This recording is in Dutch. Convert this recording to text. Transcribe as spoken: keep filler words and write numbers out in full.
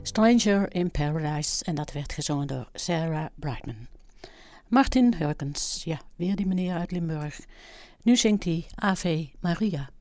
Stranger in Paradise. En dat werd gezongen door Sarah Brightman. Martin Hurkens, ja, weer die meneer uit Limburg. Nu zingt hij Ave Maria.